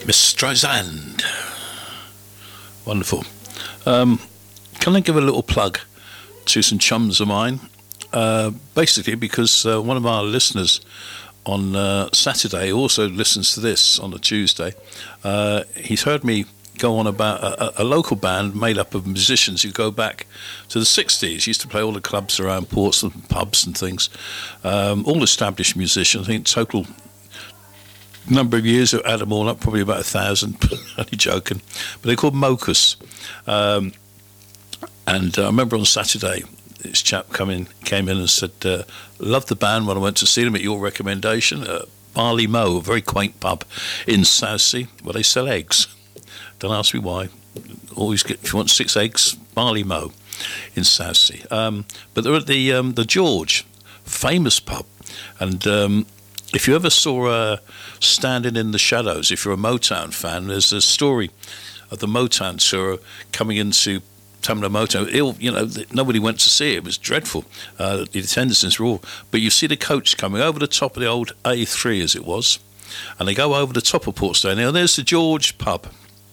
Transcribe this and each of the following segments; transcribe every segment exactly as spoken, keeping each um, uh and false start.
Miss Streisand. Wonderful. Um, can I give a little plug to some chums of mine? Uh, basically, because uh, one of our listeners on uh, Saturday also listens to this on a Tuesday. Uh, he's heard me go on about a, a local band made up of musicians who go back to the sixties. Used to play all the clubs around Portsmouth, pubs and things. Um, all established musicians. I think total number of years, add them all up, probably about a thousand. Only joking. But they're called Mocus. Um, and uh, I remember on Saturday, this chap come in, came in and said, uh, loved the band when I went to see them at your recommendation. Uh, Barley Mow, a very quaint pub in Southsea, where they sell eggs. Don't ask me why. Always get, if you want six eggs, Barley Mow in Southsea. Um, but they're at the um, the George, famous pub. And um, if you ever saw uh, Standing in the Shadows, if you're a Motown fan, there's a story of the Motown tour coming into Tamla Motown. Ill, you know, nobody went to see it. It was dreadful. Uh, the attendances were all. But you see the coach coming over the top of the old A three, as it was, and they go over the top of Portstone Hill. There's the George pub.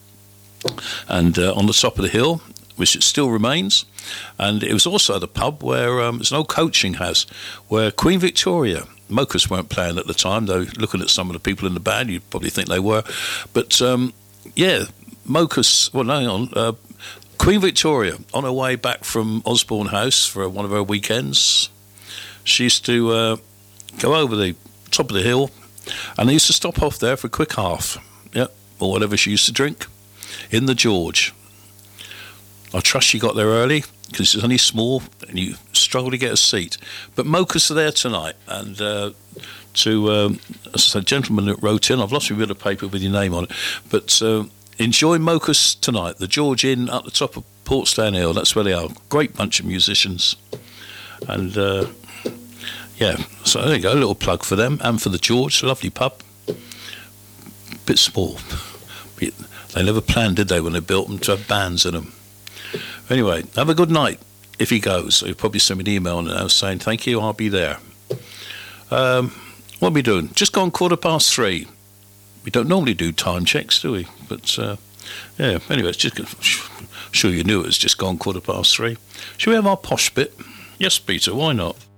And uh, on the top of the hill, which it still remains, and it was also the pub where um, it's an old coaching house where Queen Victoria, Mocus weren't playing at the time, though looking at some of the people in the band, you'd probably think they were. But um, yeah, Mocus, well, hang on, uh, Queen Victoria, on her way back from Osborne House for one of her weekends, she used to uh, go over the top of the hill, and they used to stop off there for a quick half, yeah, or whatever she used to drink, in the George. I trust she got there early, because it's only small, and you struggle to get a seat. But Mocus are there tonight, and uh, to um, a gentleman that wrote in, I've lost my bit of paper with your name on it, but uh, enjoy Mocus tonight, the George Inn at the top of Portstone Hill. That's where they are. Great bunch of musicians. And uh, yeah, so there you go, a little plug for them and for the George, lovely pub. Bit small. They never planned, did they, when they built them, to have bands in them. Anyway, have a good night if he goes. So he'll probably send me an email now saying, thank you, I'll be there. Um, what are we doing? Just gone quarter past three. We don't normally do time checks, do we? But, uh, yeah, anyway, it's just, I'm sure you knew it was just gone quarter past three. Shall we have our posh bit? Yes, Peter, why not?